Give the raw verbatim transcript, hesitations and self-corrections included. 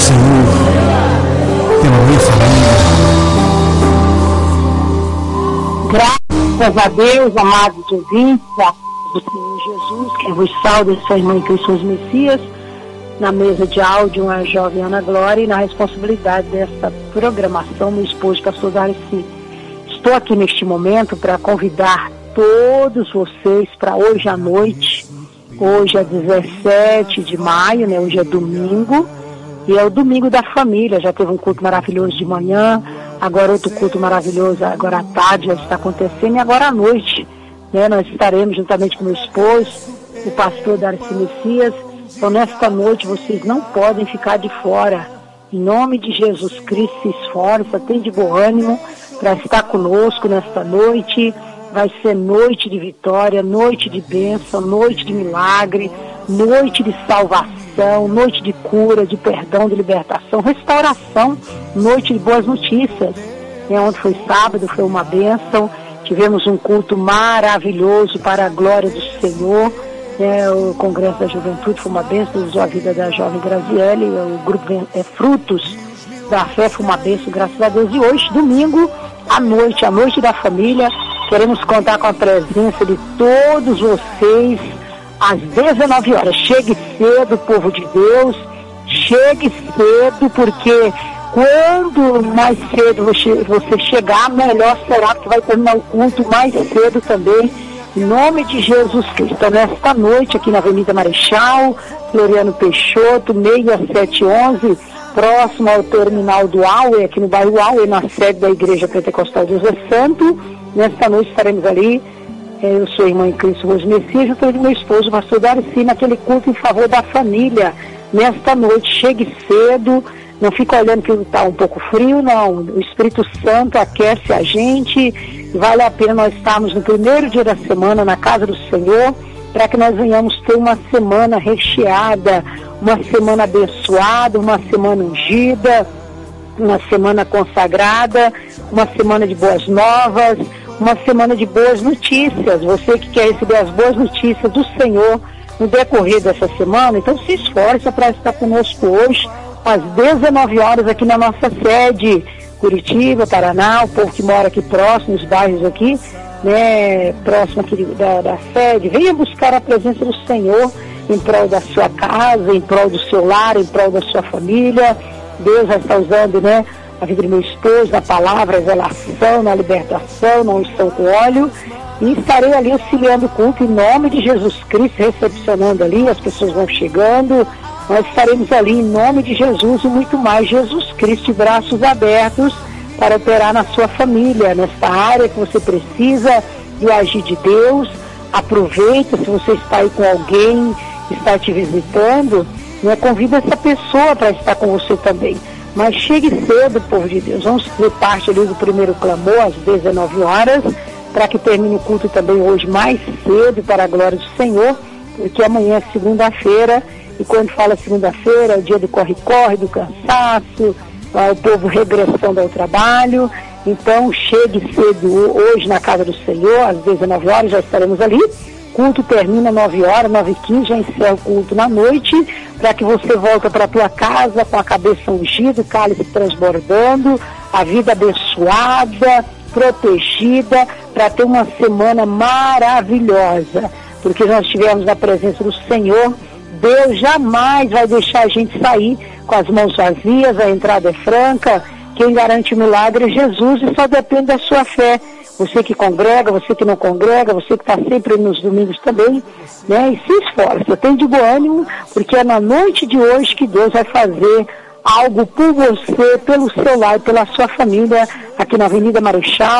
Senhor pela minha família. Graças a Deus, amados ouvintes, do Senhor Jesus, que vos salve, sua irmã em Cristo Messias, na mesa de áudio, a jovem Ana Glória, e na responsabilidade desta programação, meu esposo, pastor Darcy. Estou aqui neste momento para convidar todos vocês para hoje à noite. Hoje é dezessete de maio, né? Hoje é domingo, e é o domingo da família. Já teve um culto maravilhoso de manhã, agora outro culto maravilhoso agora à tarde já está acontecendo, e agora à noite, né? Nós estaremos juntamente com meu esposo, o pastor Darcy Messias. Então nesta noite vocês não podem ficar de fora. Em nome de Jesus Cristo, se esforça, tem de bom ânimo para estar conosco nesta noite. Vai ser noite de vitória, noite de bênção, noite de milagre, noite de salvação, noite de cura, de perdão, de libertação, restauração, noite de boas notícias. É, ontem foi sábado, foi uma bênção, tivemos um culto maravilhoso para a glória do Senhor. É, o Congresso da Juventude foi uma bênção, usou a vida da jovem Graziele, o grupo é, Frutos da Fé foi uma bênção, graças a Deus. E hoje, domingo, à noite, a noite da família, queremos contar com a presença de todos vocês às dezenove horas. Chegue cedo, povo de Deus, chegue cedo, porque quando mais cedo você chegar, melhor será, porque vai terminar o culto mais cedo também, em nome de Jesus Cristo. Então, nesta noite, aqui na Avenida Marechal, Floriano Peixoto, seis sete onze, próximo ao terminal do Auê, aqui no bairro Auê, na sede da Igreja Pentecostal Deus é Santo. Nesta noite estaremos ali, eu sou irmã em Cristo Rose Messias, junto com meu esposo, o pastor Darcy, naquele culto em favor da família. Nesta noite, chegue cedo, não fique olhando que está um pouco frio, não. O Espírito Santo aquece a gente, vale a pena nós estarmos no primeiro dia da semana na casa do Senhor, para que nós venhamos ter uma semana recheada, uma semana abençoada, uma semana ungida, uma semana consagrada, uma semana de boas novas, uma semana de boas notícias. Você que quer receber as boas notícias do Senhor no decorrer dessa semana, então se esforça para estar conosco hoje, às dezenove horas, aqui na nossa sede, Curitiba, Paraná, o povo que mora aqui próximo, os bairros aqui, né, próximo aqui da, da sede, venha buscar a presença do Senhor em prol da sua casa, em prol do seu lar, em prol da sua família. Deus já está usando, né, a vida do meu esposo, na palavra, a revelação, na libertação, na unção com óleo, e estarei ali auxiliando o culto em nome de Jesus Cristo, recepcionando ali, as pessoas vão chegando, nós estaremos ali em nome de Jesus e muito mais. Jesus Cristo, de braços abertos para operar na sua família, nesta área que você precisa do agir de Deus. Aproveita, se você está aí com alguém que está te visitando, né, convida essa pessoa para estar com você também. Mas chegue cedo, povo de Deus. Vamos fazer parte ali do primeiro clamor às dezenove horas, para que termine o culto também hoje mais cedo, para a glória do Senhor, porque amanhã é segunda-feira, e quando fala segunda-feira é o dia do corre-corre, do cansaço, o povo regressando ao trabalho. Então chegue cedo hoje na casa do Senhor, às dezenove horas já estaremos ali. Culto termina nove horas, nove e quinze, já encerra o culto na noite, para que você volte para a tua casa com a cabeça ungida, o cálice transbordando, a vida abençoada, protegida, para ter uma semana maravilhosa, porque nós estivermos na presença do Senhor. Deus jamais vai deixar a gente sair com as mãos vazias, a entrada é franca. Quem garante o milagre é Jesus, e só depende da sua fé. Você que congrega, você que não congrega, você que está sempre nos domingos também, né? E se esforça, tem de bom ânimo, porque é na noite de hoje que Deus vai fazer algo por você, pelo seu lar e pela sua família, aqui na Avenida Marechal.